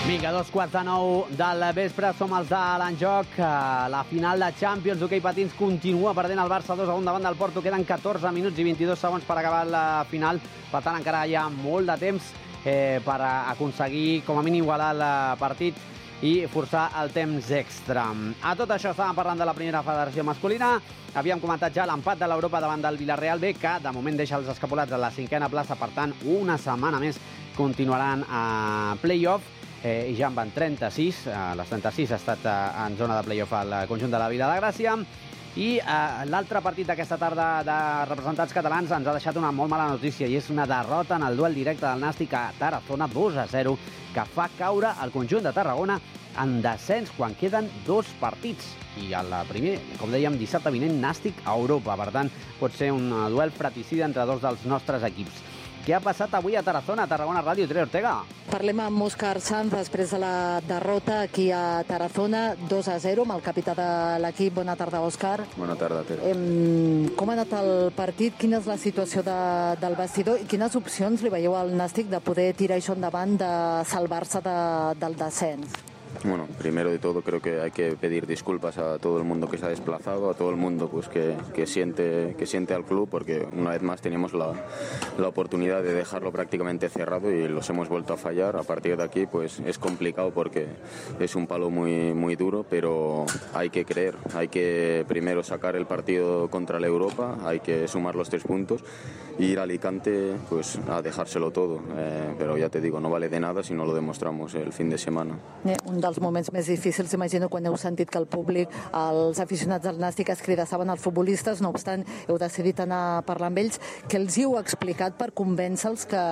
Vinga, 2:45 del vespre, som els de l'Enjoc. La final de Champions, d'hoquei patins, continua perdent el Barça 2-1 davant del Porto. Queden 14 minuts i 22 segons per acabar la final. Per tant, encara hi ha molt de temps per aconseguir, com a mínim, igualar el partit i forçar el temps extra. A tot això estàvem parlant de la primera federació masculina. Havíem comentat ja l'empat de l'Europa davant del Villarreal B, que de moment deixa els escapolats a la 5a plaça. Per tant, una setmana més continuaran a play-off. I ja en van 36, les 36 ha estat en zona de play-off al conjunt de la Vila de Gràcia. I l'altre partit d'aquesta tarda de representants catalans ens ha deixat una molt mala notícia, i és una derrota en el duel directe del Nàstic a Tarazona 2-0, que fa caure el conjunt de Tarragona en descens quan queden 2 partits. I el primer, com dèiem, dissabte vinent, Nàstic a Europa. Per tant, pot ser un duel fratricida entre dos dels nostres equips. Què ha passat avui a Tarazona? Tarragona Ràdio, Tere Ortega. Parlem amb Òscar Sanz després de la derrota aquí a Tarazona, 2-0, amb el capità de l'equip. Bona tarda, Òscar. Bona tarda, Tere. Com ha anat el partit? Quina és la situació del vestidor i quines opcions li veieu al Nàstic de poder tirar això endavant, de salvar-se del descens? Bueno, primero de todo creo que hay que pedir disculpas a todo el mundo que se ha desplazado, a todo el mundo pues que siente al club, porque una vez más teníamos la oportunidad de dejarlo prácticamente cerrado y los hemos vuelto a fallar. A partir de aquí pues es complicado porque es un palo muy, muy duro, pero hay que creer, hay que primero sacar el partido contra la Europa, hay que sumar los 3 puntos e ir a Alicante pues a dejárselo todo, pero ya te digo, no vale de nada si no lo demostramos el fin de semana. Un dels moments més difícils, imagino, quan heu sentit que el públic, els aficionats del Nàstic es cridassaven als futbolistes. No obstant, heu decidit anar a parlar amb ells. Què els hi heu explicat per convèncer-los que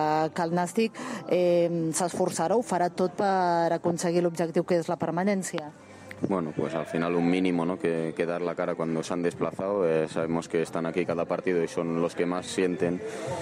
el Nàstic s'esforçarà, ho farà tot per aconseguir l'objectiu que és la permanència? Bueno, pues al final un mínimo, ¿no? que dar la cara cuando se han desplazado. Sabemos que están aquí cada partido y son los que más sienten,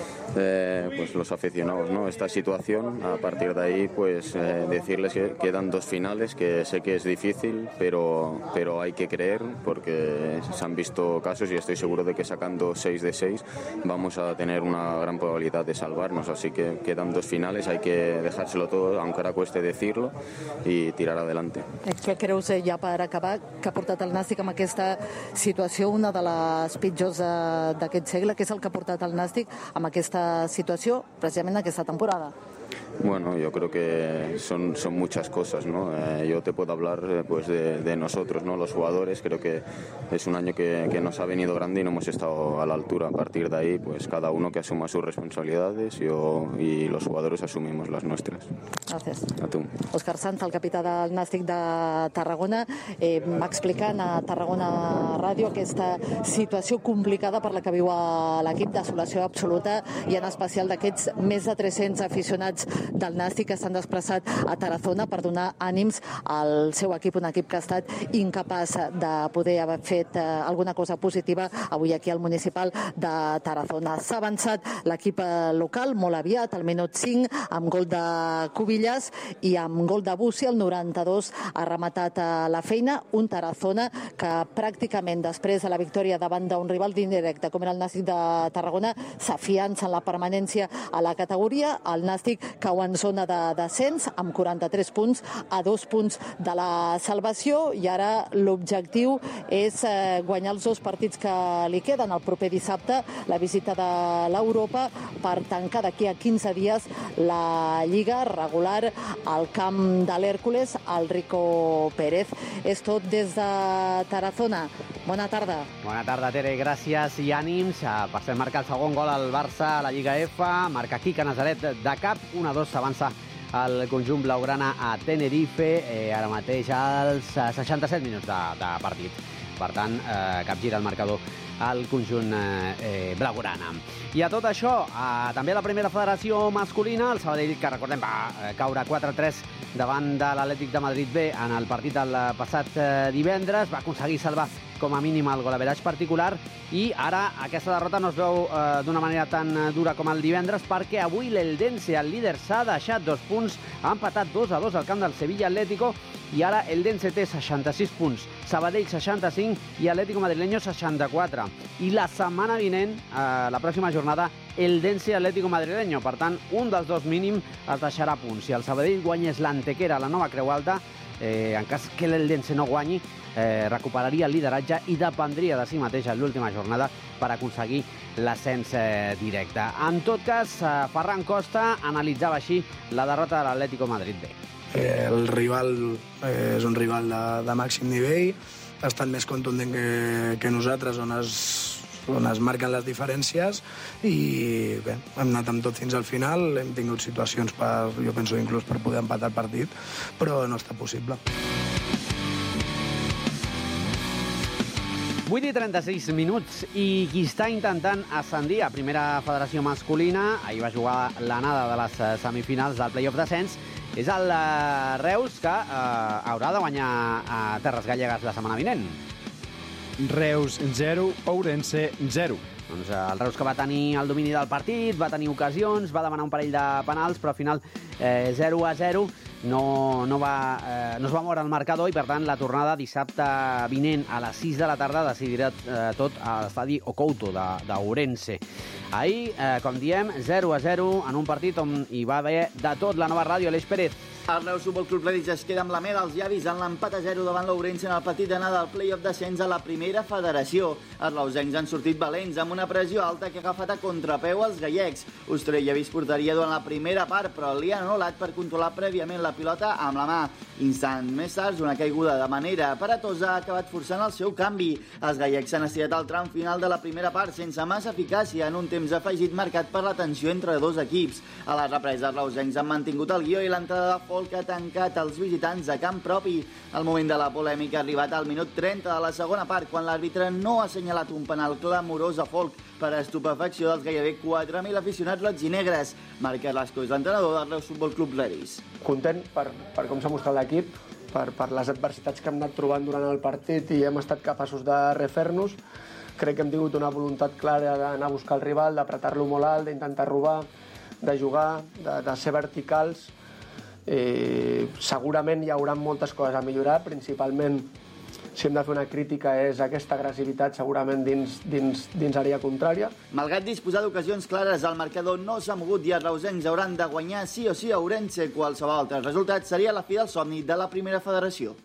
pues los aficionados, ¿no? Esta situación. A partir de ahí, pues decirles que quedan 2 finales, que sé que es difícil, pero hay que creer, porque se han visto casos y estoy seguro de que sacando 6 de 6 vamos a tener una gran probabilidad de salvarnos. Así que quedan 2 finales, hay que dejárselo todo, aunque ahora cueste decirlo, y tirar adelante. Què creus, ja per acabar, que ha portat el Nàstic amb aquesta situació, una de les pitjors d'aquest segle? Què és el que ha portat el Nàstic amb aquesta situació, precisament aquesta temporada? Bueno, yo creo que son muchas cosas, ¿no? Yo te puedo hablar pues de nosotros, ¿no? Los jugadores. Creo que es un año que nos ha venido grande y no hemos estado a la altura. A partir de ahí, pues cada uno que asuma sus responsabilidades, y los jugadores asumimos las nuestras. Gràcies. A tu. Òscar Sanz, el capità del Nàstic de Tarragona, va explicant a Tarragona Ràdio aquesta situació complicada per la que viu l'equip, desolació absoluta, i en especial d'aquests més de 300 aficionats del Nàstic que s'han desplaçat a Tarazona per donar ànims al seu equip, un equip que ha estat incapaç de poder haver fet alguna cosa positiva avui aquí al municipal de Tarazona. S'ha avançat l'equip local molt aviat, al minut 5, amb gol de Cubillas i amb gol de Bussi, al 92, ha rematat la feina. Un Tarazona que pràcticament després de la victòria davant d'un rival d'indirecte com era el Nàstic de Tarragona s'afiança en la permanència a la categoria. El Nàstic cau en zona de descens amb 43 punts, a 2 punts de la salvació, i ara l'objectiu és guanyar els 2 partits que li queden. El proper dissabte la visita de l'Europa per tancar d'aquí a 15 dies la Lliga regular al camp de l'Hèrcules, al Rico Pérez. És tot des de Tarazona. Bona tarda. Bona tarda, Tere, gràcies i ànims. Per cert, marca el segon gol al Barça a la Lliga F, marca Quique Nazaret de cap, 1-2, s'avança el conjunt blaugrana a Tenerife, ara mateix als 67 minuts de partit. Per tant, capgira el marcador al conjunt blaugrana. I a tot això, també a la primera federació masculina, el Sabadell, que recordem, va caure 4-3 davant de l'Atlètic de Madrid B en el partit del passat divendres, va aconseguir salvar com a mínim el golaveraix particular, i ara aquesta derrota no es veu d'una manera tan dura com el divendres, perquè avui l'Eldense, el líder, s'ha deixat 2 punts, ha empatat 2-2 al camp del Sevilla Atlético, i ara Eldense té 66 punts, Sabadell 65 i Atlético Madrileño 64. I la setmana vinent, la pròxima jornada, Eldense Atlético Madrileño. Per tant, un dels dos mínim es deixarà punts. Si el Sabadell guanyés l'Antequera, la nova Creu Alta, en cas que l'Eldense no guanyi, recuperaria el lideratge i dependria de si mateix en l'última jornada per aconseguir l'ascens directe. En tot cas, Ferran Costa analitzava així la derrota de l'Atlético Madrid B. El rival és un rival de màxim nivell, ha estat més contundent que nosaltres, on es marquen les diferències, i bé, hem anat amb tot fins al final, hem tingut situacions jo penso inclús per poder empatar el partit, però no està possible. 8:36 i qui està intentant ascendir a primera federació masculina, ahir va jugar l'anada de les semifinals del play-off d'ascens, és el Reus, que haurà de guanyar a Terres Gallegues la setmana vinent. Reus 0, Ourense 0. Doncs el Reus, que va tenir el domini del partit, va tenir ocasions, va demanar un parell de penals, però al final 0-0 no es va moure el marcador, i per tant la tornada dissabte vinent a les 6 de la tarda decidirà tot a l'estadi Ocouto d'Ourense. Ahir, com diem, 0-0 en un partit on hi va haver de tot. La nova ràdio, Aleix Pérez. El Reus Futbol Club Reus es queda amb la mel als llavis en l'empat a 0 davant l'Ourense en el partit d'anada del play-off d'ascens a la primera federació. Els reusencs han sortit valents amb una pressió alta que ha agafat a contrapeu els gallecs. Ostrell ha vist porteria durant la primera part, però li han anul·lat per controlar prèviament la pilota amb la mà. Instant més tard, una caiguda de manera aparatosa ha acabat forçant el seu canvi. Els gallecs s'han estirat al tram final de la primera part sense massa eficàcia, en un temps afegit marcat per la tensió entre dos equips. A la represa, els reusencs han mantingut el guió i l'entrada de Folk ha tancat els visitants a camp propi. El moment de la polèmica ha arribat al minut 30 de la segona part, quan l'àrbitre no ha assenyalat un penal clamorós a Folk per a estupefacció dels gairebé 4.000 aficionats roig i negres. Marc Carrasco és l'entrenador del Reus Futbol Club Reus. Content per com s'ha mostrat l'equip, per les adversitats que hem anat trobant durant el partit i hem estat capaços de refer-nos. Crec que hem tingut una voluntat clara d'anar a buscar el rival, d'apretar-lo molt alt, d'intentar robar, de jugar, de ser verticals. Segurament hi haurà moltes coses a millorar, principalment, si hem de fer una crítica, és aquesta agressivitat segurament dins àrea contrària. Malgrat disposar d'ocasions clares, el marcador no s'ha mogut i els reusencs hauran de guanyar sí o sí a Ourense. Qualsevol altre resultat seria la fi del somni de la primera federació.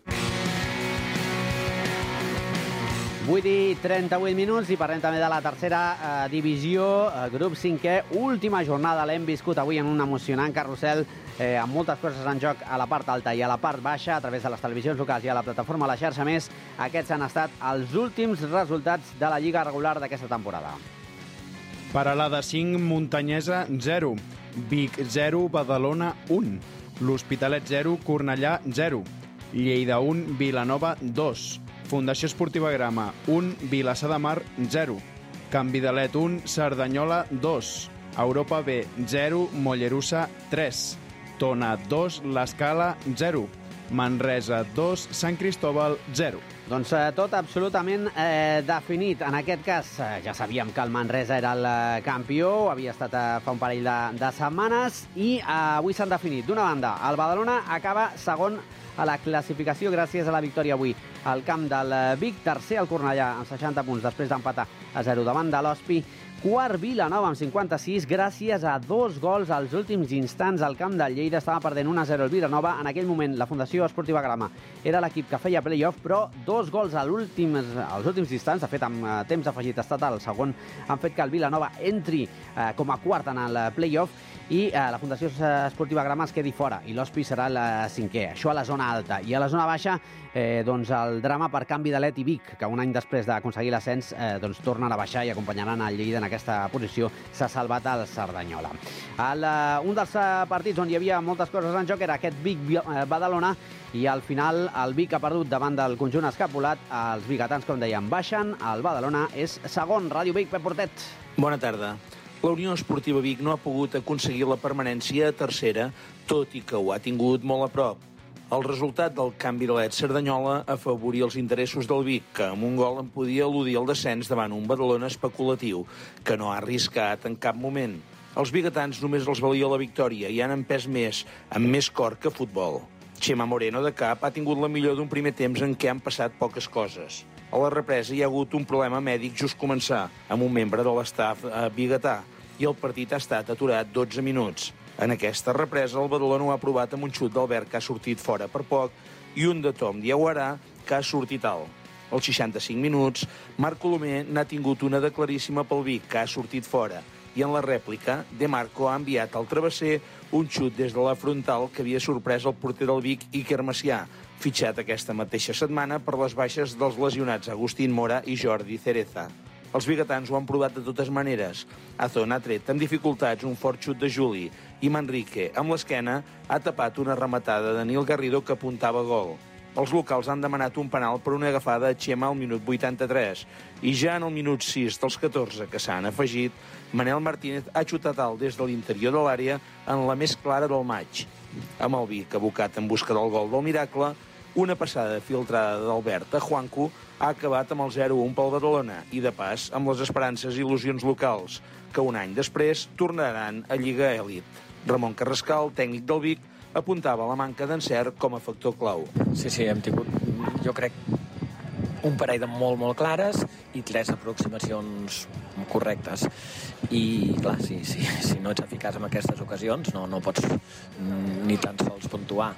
8:38 i parlem també de la tercera divisió, grup 5è, última jornada. L'hem viscut avui en un emocionant carrusel amb moltes coses en joc a la part alta i a la part baixa, a través de les televisions locals i a la plataforma La Xarxa Més. Aquests han estat els últims resultats de la Lliga regular d'aquesta temporada. Peralada 5, Muntanyesa 0, Vic 0, Badalona 1, l'Hospitalet 0, Cornellà 0, Lleida 1, Vilanova 2, Fundació Esportiva Grama 1, Vilassar de Mar 0, Can Vidalet 1, Cerdanyola 2, Europa B 0, Mollerussa 3, Tona 2, l'Escala 0, Manresa 2, Sant Cristóbal 0. Doncs tot absolutament definit. En aquest cas, ja sabíem que el Manresa era el campió, havia estat fa un parell de setmanes, i avui s'han definit. D'una banda, el Badalona acaba segon a la classificació gràcies a la victòria avui al camp del Vic, tercer el Cornellà amb 60 punts després d'empatar a 0 davant de l'Hospi, quart Vilanova amb 56 gràcies a 2 gols als últims instants al camp del Lleida. Estava perdent 1-0 el Vilanova. En aquell moment la Fundació Esportiva Grama era l'equip que feia play-off, però 2 gols als últims instants, de fet amb temps afegit estat al segon, han fet que el Vilanova entri com a quart en el play-off i la Fundació Esportiva Grama es quedi fora i l'Hospi serà el 5è. Això a la zona alta. I a la zona baixa, doncs el drama per Can Vidalet i Vic, que un any després d'aconseguir l'ascens doncs tornen a baixar i acompanyaran el Lleida en aquesta posició. S'ha salvat el Cerdanyola. Un dels partits on hi havia moltes coses en joc era aquest Vic-Badalona, i al final el Vic ha perdut davant del conjunt escapulat. Els biguetans, com dèiem, baixen. El Badalona és segon. Ràdio Vic, Pep Portet. Bona tarda. La Unió Esportiva Vic no ha pogut aconseguir la permanència a tercera, tot i que ho ha tingut molt a prop. El resultat del canvi de l'Ed Cerdanyola afavoria els interessos del Vic, que amb un gol en podia eludir el descens davant un Badalona especulatiu, que no ha arriscat en cap moment. Els biguetans només els valia la victòria i han empès més, amb més cor que futbol. Xema Moreno de cap ha tingut la millor d'un primer temps en què han passat poques coses. A la represa hi ha hagut un problema mèdic just començar, amb un membre de l'estaf biguetà, i el partit ha estat aturat 12 minuts. En aquesta represa, el Badalona ho ha provat amb un xut d'Albert que ha sortit fora per poc i un de Tom Diaguarà que ha sortit alt. Als 65 minuts, Marc Colomer n'ha tingut una de claríssima pel Vic que ha sortit fora i en la rèplica, De Marco ha enviat al travesser un xut des de la frontal que havia sorprès el porter del Vic, Iker Macià, fitxat aquesta mateixa setmana per les baixes dels lesionats Agustín Mora i Jordi Cereza. Els biguetans ho han provat de totes maneres. Azón ha tret amb dificultats un fort xut de Juli i Manrique, amb l'esquena, ha tapat una rematada de Nil Garrido que apuntava a gol. Els locals han demanat un penal per una agafada a Xema al minut 83 i ja en el minut 6 dels 14 que s'han afegit, Manel Martínez ha xutat alt des de l'interior de l'àrea en la més clara del maig. Amb el Vic abocat en busca del gol del miracle, una passada filtrada d'Albert a Juanco ha acabat amb el 0-1 pel Badalona i, de pas, amb les esperances i il·lusions locals, que un any després tornaran a Lliga Elit. Ramon Carrascal, tècnic del Vic, apuntava la manca d'encert com a factor clau. Sí, hem tingut, jo crec, un parell de molt clares i 3 aproximacions correctes. I, clar, si no ets eficaç en aquestes ocasions, no pots ni tan sols puntuar.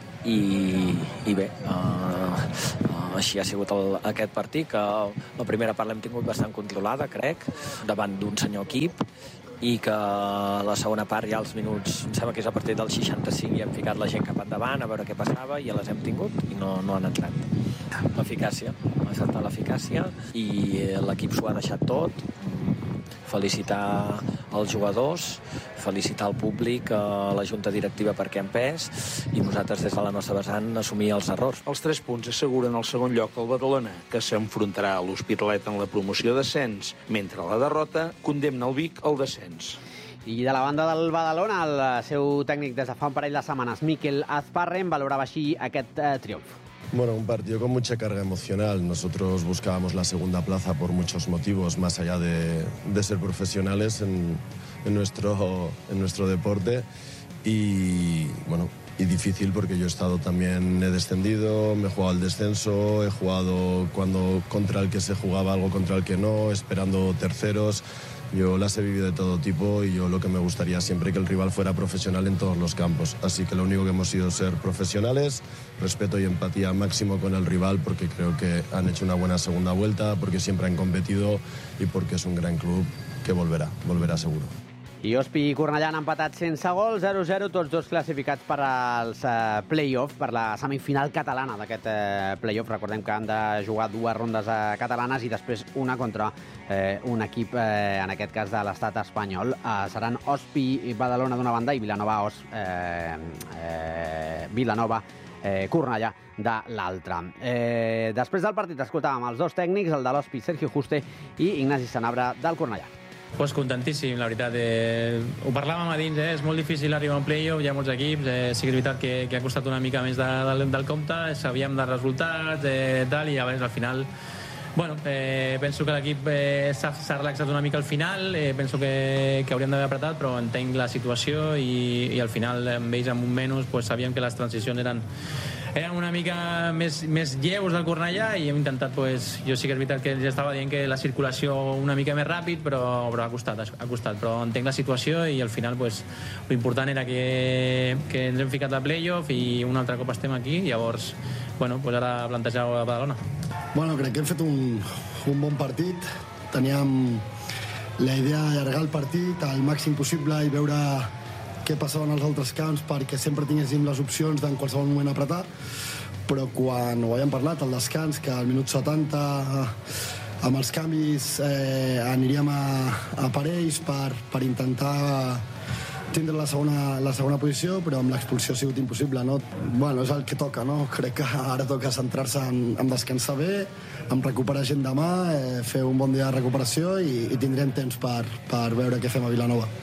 I bé, així ha sigut aquest partit, que la primera part l'hem tingut bastant controlada, crec, davant d'un senyor equip, i que la segona part ja als minuts, em sembla que és a partir del 65, i hem ficat la gent cap endavant a veure què passava i ja les hem tingut i no han entrat. L'eficàcia, ha saltat l'eficàcia i l'equip s'ho ha deixat tot. Felicitar els jugadors, felicitar el públic, la junta directiva perquè han pes i nosaltres des de la nostra vessant assumir els errors. Els 3 punts asseguren el segon lloc al Badalona, que s'enfrontarà a l'Hospitalet en la promoció d'ascens, mentre la derrota condemna el Vic al descens. I de la banda del Badalona, el seu tècnic des de fa un parell de setmanes, Mikel Azparren, valorava així aquest triomf. Bueno, un partido con mucha carga emocional. Nosotros buscábamos la segunda plaza por muchos motivos, más allá de ser profesionales en nuestro deporte. Y bueno, y difícil porque yo he descendido, me he jugado el descenso, he jugado contra el que se jugaba algo, contra el que no, esperando terceros. Yo las he vivido de todo tipo y yo lo que me gustaría siempre que el rival fuera profesional en todos los campos. Así que lo único que hemos sido es ser profesionales, respeto y empatía máximo con el rival porque creo que han hecho una buena segunda vuelta, porque siempre han competido y porque es un gran club que volverá seguro. I Ospi i Cornellà han empatat sense gol, 0-0, tots dos classificats per als play-off, per la semifinal catalana d'aquest play-off. Recordem que han de jugar 2 rondes catalanes i després una contra un equip, en aquest cas de l'estat espanyol. Seran Ospi i Badalona d'una banda i Vilanova Cornellà de l'altra. Després del partit escoltàvem els 2 tècnics, el de l'Ospi, Sergio Juste, i Ignasi Sanabra, del Cornellà. Pues contentíssim, la veritat. Ho parlàvem a dins, és molt difícil arribar a un play-off, hi ha molts equips, sí que és veritat que ha costat una mica més del compte, sabíem dels resultats, tal, i a veure, al final, bueno, penso que l'equip s'ha relaxat una mica al final, penso que hauríem d'haver apretat, però entenc la situació i al final, amb ells amb un menys, pues, sabíem que les transicions eren una mica més lleus del Cornellà i hem intentat, pues, jo sí que és veritat que ja estava dient que la circulació una mica més ràpid, però ha costat, però entenc la situació i al final, pues, l'important era que ens hem ficat a playoff i un altre cop estem aquí, llavors, bueno, pues ara plantejar a Badalona. Bueno, crec que hem fet un bon partit, teníem la idea d'allargar el partit al màxim possible i veure què passava en els altres camps perquè sempre tinguéssim les opcions d'en qualsevol moment apretar, però quan ho havíem parlat al descans, que al minut 70 amb els canvis aniríem a parells per intentar tindre la segona posició, però amb l'expulsió ha sigut impossible, no? Bueno, és el que toca, no? Crec que ara toca centrar-se en descansar bé, en recuperar gent demà, fer un bon dia de recuperació i tindrem temps per veure què fem a Vilanova.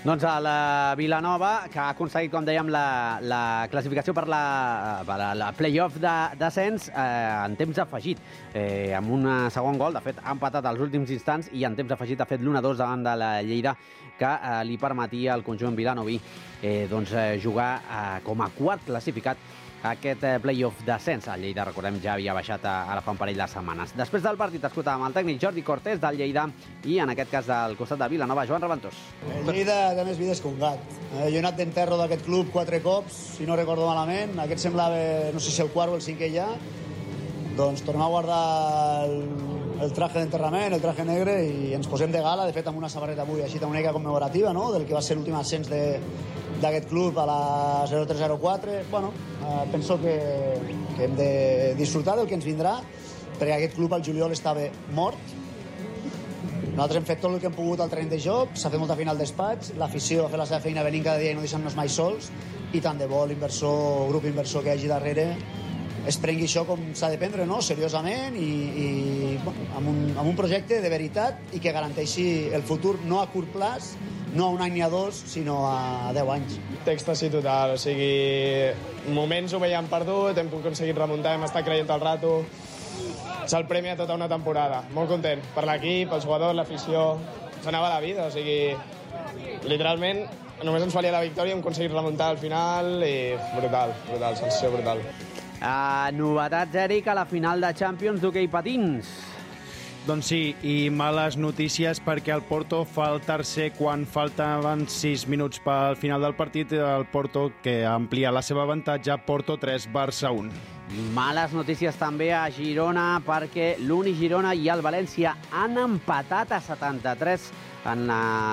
Doncs el Vilanova, que ha aconseguit, com dèiem, la classificació per la play-off d'ascens en temps afegit, amb un segon gol. De fet, ha empatat als últims instants i en temps afegit ha fet l'1-2 davant de la Lleida, que li permetia al conjunt vilanoví jugar com a quart classificat aquest play-off d'ascens. El Lleida, recordem, ja havia baixat ara fa un parell de setmanes. Després del partit escoltàvem el tècnic Jordi Cortés del Lleida i, en aquest cas, del costat de Vilanova, Joan Reventós. El Lleida té més vides que un gat. Jo he anat d'enterro d'aquest club 4 cops, si no recordo malament. Aquest semblava, no sé si el quart o el cinquè ja. Doncs tornem a guardar el traje d'enterrament, el traje negre, i ens posem de gala, de fet, amb una samarreta avui així una mica commemorativa, no?, del que va ser l'últim ascens d'aquest club a la 0304. Bueno, penso que hem de disfrutar del que ens vindrà, perquè aquest club al juliol estava mort. Nosaltres hem fet tot el que hem pogut al terreny de joc, s'ha fet molta feina al despatx, l'afició ha fet la seva feina venint cada dia i no deixant-nos mai sols, i tant de bo l'inversor, grup inversor que hi hagi darrere, es prengui això com s'ha de prendre, no?, seriosament, i amb un projecte de veritat i que garanteixi el futur, no a curt plaç, no a un any ni a dos, sinó a 10 anys. Èxtasi total, o sigui, moments ho veiem perdut, hem aconseguit remuntar, hem estat creient el rato. És el premi a tota una temporada. Molt content per l'equip, els jugadors, l'afició. S'anava la vida, o sigui, literalment, només ens valia la victòria, hem aconseguit remuntar al final i brutal, sensació brutal. Novetats, Eric, a la final de Champions d'hoquei patins. Doncs sí, i males notícies perquè el Porto fa el tercer quan faltaven 6 minuts pel final del partit. El Porto, que amplia la seva avantatge, Porto 3, Barça 1. I males notícies també a Girona, perquè l'Uni Girona i el València han empatat a 73 en la